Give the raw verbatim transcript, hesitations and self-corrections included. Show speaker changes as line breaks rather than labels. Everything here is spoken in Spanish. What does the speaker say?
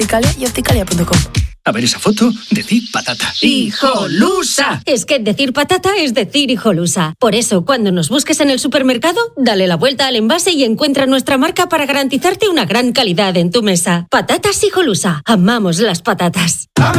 Opticalia y opticalia punto com.
A ver esa foto, decir patata.
¡Hijolusa! Es que decir patata es decir hijolusa. Por eso, cuando nos busques en el supermercado, dale la vuelta al envase y encuentra nuestra marca para garantizarte una gran calidad en tu mesa. Patatas Hijolusa. Amamos las patatas.
Dame